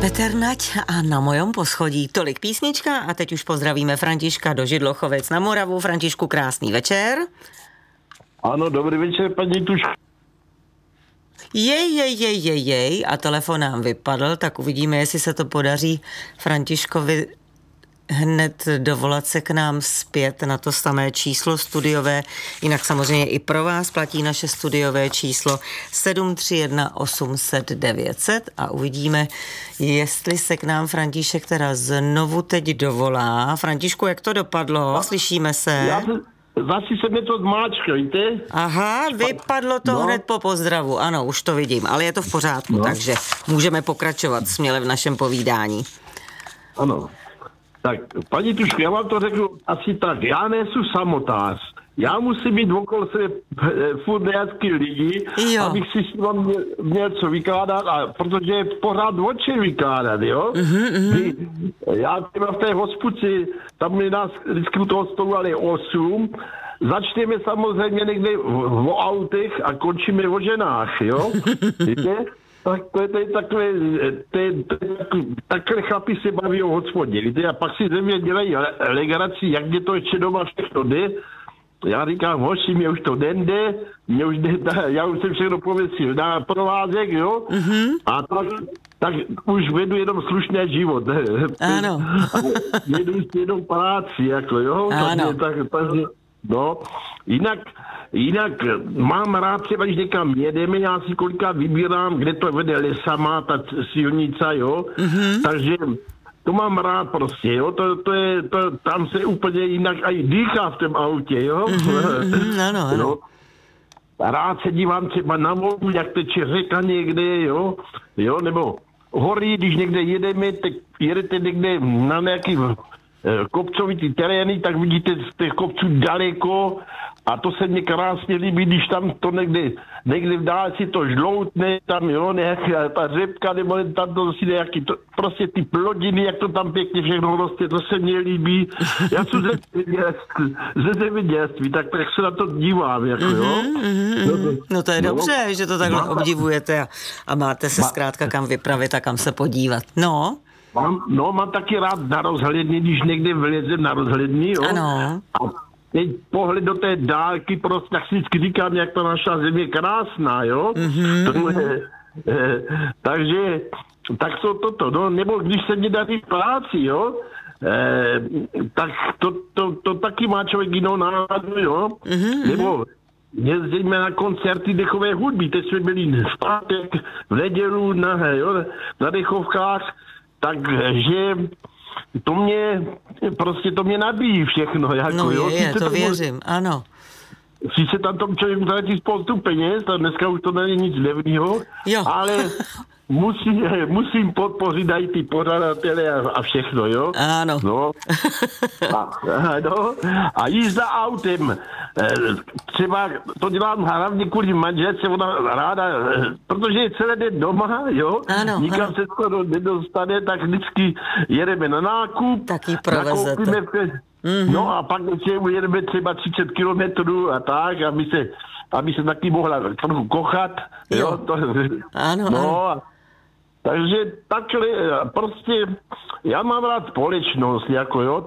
Petr Nať a Na mojom poschodí. Tolik písnička a teď už pozdravíme Františka do Židlochovec na Moravu. Františku, krásný večer. Ano, dobrý večer, paní Tuška. Jej, a telefon nám vypadl, tak uvidíme, jestli se to podaří Františkovi hned dovolat se k nám zpět na to samé číslo studiové. Jinak samozřejmě i pro vás platí naše studiové číslo 731 800 900 a uvidíme, jestli se k nám František teda znovu teď dovolá. Františku, jak to dopadlo? Slyšíme se? Zase se mi to zmáčklo, víte? Aha, vypadlo to hned po pozdravu. Ano, už to vidím, ale je to v pořádku, takže můžeme pokračovat směle v našem povídání. Ano. Tak, paní Tuško, já vám to řeknu asi tak. Já nejsem samotář. Já musím mít okolo sebe furt nějaký lidi, abych si s ním měl co vykládat, a protože je pořád o čem vykládat, jo? Já třeba v té hospodci, tam je nás vždycky u toho stolu ale 8, začneme samozřejmě někde o autech a končíme o ženách, jo? Víte? Tak to je takhle chlapi se baví o hospodě, víte, a pak si ze mě dělají legraci, jak mě to ještě doma všechno jde. Já říkám, hoši, mě už to jde, já už jsem všechno pověsil na provázek, jo, a tak už vedu jenom slušný život. Ano. Jedu jenom práci, jako, jo, ano. Takže, no, jinak mám rád třeba, když někam jedeme, já si kolikrát vybírám, kde to vede lesama, ta silnice, jo, takže to mám rád prostě, jo, tam se úplně jinak aj dýchá v tom autě, jo. Ano. No. Rád se dívám třeba na vodu, jak teče řeka někde, jo, nebo hory, když někde jedeme, tak jedete někde na nějaký kopcovitý terény, tak vidíte z těch kopců daleko a to se mně krásně líbí, když tam to někde v dálci to žloutne, tam jo, nějaká ta řepka, nebo tam to si nějaký, prostě ty plodiny, jak to tam pěkně všechno roste, to se mně líbí. Já jsem ze zemědělství, tak se na to dívám, jako jo. No to je dobře, že to takhle obdivujete a máte se zkrátka kam vypravit a kam se podívat. No. Mám taky rád na rozhledně, když někde vylezem na rozhlední, jo. Ano. A teď pohled do té dálky, prostě tak si vždycky říkám, jak ta naša země je krásná, jo. Takže, tak jsou toto, no, nebo když se mě daří práci, jo, tak to taky má člověk jinou náladu, jo. Nebo jezdíme na koncerty dechové hudby, teď jsme byli v pátek, v nedělu na dechovkách, takže to mě nabíjí všechno. Jako, no to věřím, ano. Sice tam tomu člověku ztratí spoustu peněz, a dneska už to není nic levného, ale musím podpořit i ty pořadatele a všechno, jo? Ano. No. A jízda autem. Třeba to dělám hlavně kvůli manželce, ona ráda, protože je celý den doma, jo? Ano, nikam se skoro nedostane, tak vždycky jedeme na nákup. Taky provezete. No a pak jedeme třeba 30 kilometrů a tak, aby se taky mohla trochu kochat. Jo? Ano. Takže takhle, prostě, já mám rád společnost, jako jo,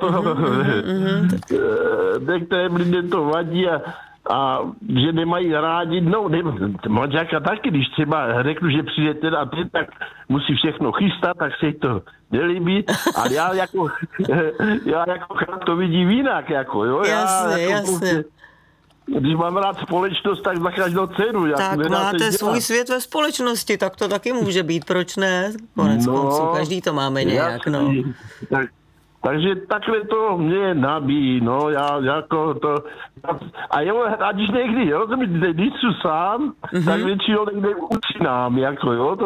některým lidem to vadí a že nemají rádi, manželka taky, když třeba řeknu, že přijde ten a ten, tak musí všechno chystat, tak se jí to nelíbí, ale já jako to vidím jinak, jako jo. Jasně. Když mám rád společnost, tak za každou cenu. Tak máte svůj svět ve společnosti, tak to taky může být, proč ne? Konec konců, každý to máme nějak, no. Takže takhle to mě nabíjí, no, já jako to... A jo, a když někdy, jo, když jsem sám, tak většinou někde usínám, jako jo,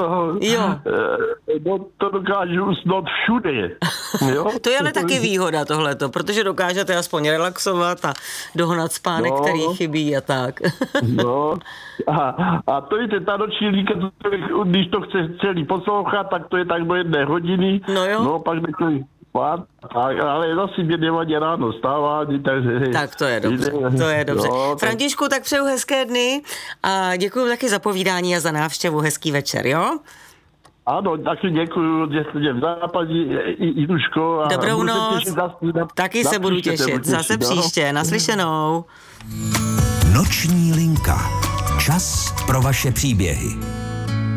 to dokážu usnout všude, jo. To je ale taky výhoda tohleto, protože dokážete aspoň relaxovat a dohnat spánek, který chybí a tak. No, a to víte, ta noční líka, když to chce celý poslouchat, tak to je tak do 1 hodiny, no, pak bych ale zase mě nevadí ráno stávání, takže... Tak to je dobře, No, Františku, tak přeju hezké dny a děkuji taky za povídání a za návštěvu, hezký večer, jo? Ano, taky děkuju, že jste mě v západí, Jiduško. Dobrou noc. Taky se budu těšit. Zase příště. Naslyšenou. Noční linka. Čas pro vaše příběhy.